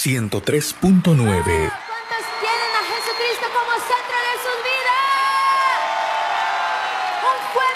103.9. ¿Cuántos tienen a Jesucristo como centro de sus vidas? Un fuerte